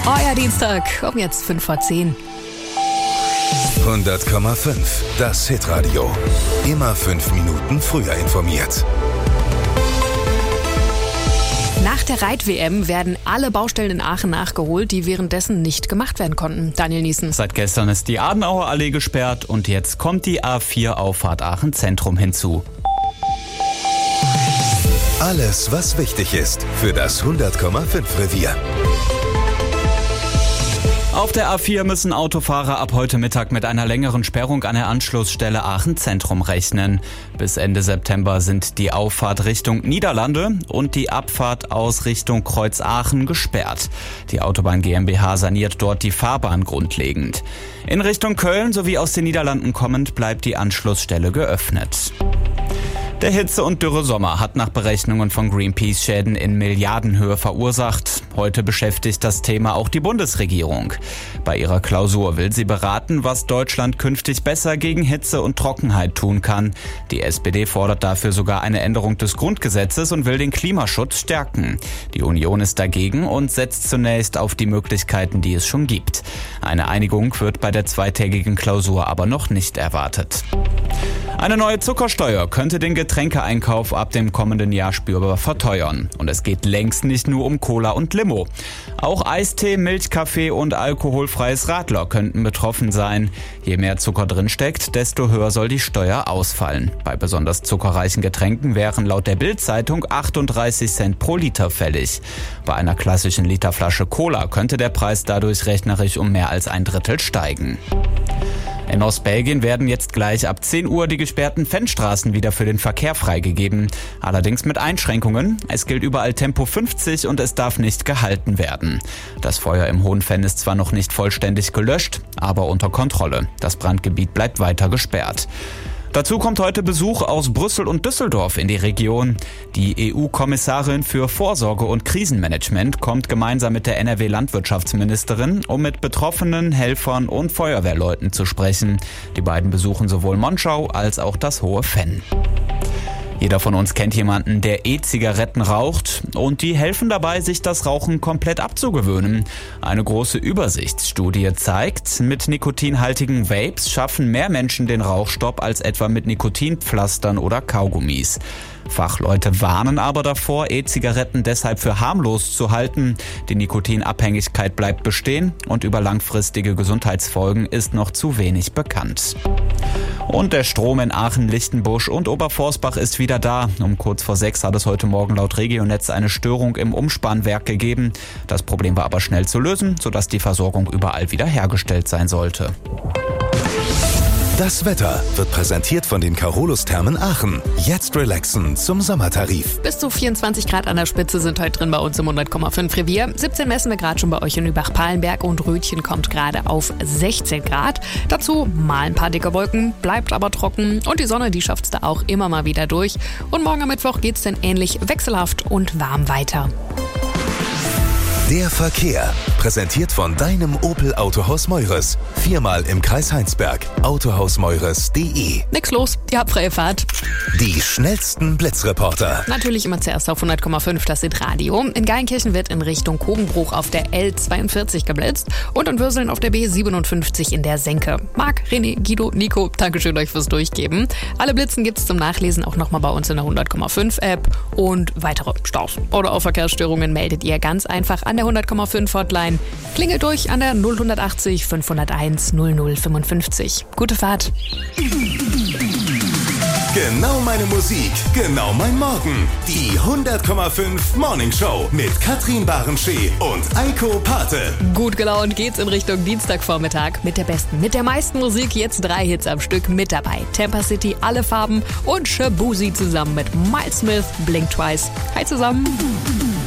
Euer Dienstag, um jetzt 5:10. 100,5, das Hitradio. Immer 5 Minuten früher informiert. Nach der Reit-WM werden alle Baustellen in Aachen nachgeholt, die währenddessen nicht gemacht werden konnten. Daniel Niesen. Seit gestern ist die Adenauer Allee gesperrt und jetzt kommt die A4-Auffahrt Aachen Zentrum hinzu. Alles, was wichtig ist für das 100,5 Revier. Auf der A4 müssen Autofahrer ab heute Mittag mit einer längeren Sperrung an der Anschlussstelle Aachen Zentrum rechnen. Bis Ende September sind die Auffahrt Richtung Niederlande und die Abfahrt aus Richtung Kreuz Aachen gesperrt. Die Autobahn GmbH saniert dort die Fahrbahn grundlegend. In Richtung Köln sowie aus den Niederlanden kommend bleibt die Anschlussstelle geöffnet. Der Hitze- und Dürresommer hat nach Berechnungen von Greenpeace Schäden in Milliardenhöhe verursacht. Heute beschäftigt das Thema auch die Bundesregierung. Bei ihrer Klausur will sie beraten, was Deutschland künftig besser gegen Hitze und Trockenheit tun kann. Die SPD fordert dafür sogar eine Änderung des Grundgesetzes und will den Klimaschutz stärken. Die Union ist dagegen und setzt zunächst auf die Möglichkeiten, die es schon gibt. Eine Einigung wird bei der zweitägigen Klausur aber noch nicht erwartet. Eine neue Zuckersteuer könnte den Getränkeeinkauf ab dem kommenden Jahr spürbar verteuern. Und es geht längst nicht nur um Cola und Limo. Auch Eistee, Milchkaffee und alkoholfreies Radler könnten betroffen sein. Je mehr Zucker drinsteckt, desto höher soll die Steuer ausfallen. Bei besonders zuckerreichen Getränken wären laut der Bild-Zeitung 38 Cent pro Liter fällig. Bei einer klassischen Literflasche Cola könnte der Preis dadurch rechnerisch um mehr als 1/3 steigen. In Ostbelgien werden jetzt gleich ab 10 Uhr die gesperrten Fenstraßen wieder für den Verkehr freigegeben. Allerdings mit Einschränkungen. Es gilt überall Tempo 50 und es darf nicht gehalten werden. Das Feuer im Hohen Venn ist zwar noch nicht vollständig gelöscht, aber unter Kontrolle. Das Brandgebiet bleibt weiter gesperrt. Dazu kommt heute Besuch aus Brüssel und Düsseldorf in die Region. Die EU-Kommissarin für Vorsorge und Krisenmanagement kommt gemeinsam mit der NRW-Landwirtschaftsministerin, um mit Betroffenen, Helfern und Feuerwehrleuten zu sprechen. Die beiden besuchen sowohl Monschau als auch das Hohe Venn. Jeder von uns kennt jemanden, der E-Zigaretten raucht und die helfen dabei, sich das Rauchen komplett abzugewöhnen. Eine große Übersichtsstudie zeigt, mit nikotinhaltigen Vapes schaffen mehr Menschen den Rauchstopp als etwa mit Nikotinpflastern oder Kaugummis. Fachleute warnen aber davor, E-Zigaretten deshalb für harmlos zu halten. Die Nikotinabhängigkeit bleibt bestehen und über langfristige Gesundheitsfolgen ist noch zu wenig bekannt. Und der Strom in Aachen, Lichtenbusch und Oberforstbach ist wieder da. Um kurz vor 6 hat es heute Morgen laut Regionetz eine Störung im Umspannwerk gegeben. Das Problem war aber schnell zu lösen, sodass die Versorgung überall wieder hergestellt sein sollte. Das Wetter wird präsentiert von den Carolus-Thermen Aachen. Jetzt relaxen zum Sommertarif. Bis zu 24 Grad an der Spitze sind heute drin bei uns im 100,5 Revier. 17 messen wir gerade schon bei euch in Übach-Palenberg und Rötchen kommt gerade auf 16 Grad. Dazu mal ein paar dicke Wolken, bleibt aber trocken und die Sonne, die schafft's da auch immer mal wieder durch. Und morgen am Mittwoch geht's dann ähnlich wechselhaft und warm weiter. Der Verkehr, präsentiert von deinem Opel Autohaus Meures. 4-mal im Kreis Heinsberg. Autohausmeures.de. Nix los, ihr habt freie Fahrt. Die schnellsten Blitzreporter. Natürlich immer zuerst auf 100,5 das Hitradio. In Geilenkirchen wird in Richtung Kogenbruch auf der L42 geblitzt und in Würseln auf der B57 in der Senke. Marc, René, Guido, Nico, Dankeschön euch fürs Durchgeben. Alle Blitzen gibt's zum Nachlesen auch nochmal bei uns in der 100,5 App und weitere Staus oder auch Verkehrsstörungen meldet ihr ganz einfach an der 100,5 Hotline. Klingelt durch an der 0180 501 0055. Gute Fahrt. Genau meine Musik, genau mein Morgen. Die 100,5 Morning Show mit Katrin Barenschee und Eiko Pate. Gut gelaunt geht's in Richtung Dienstagvormittag mit der besten, mit der meisten Musik. Jetzt 3 Hits am Stück mit dabei. Tampa City, Alle Farben und Shabuzi zusammen mit Miles Smith, Blink Twice. Hi zusammen.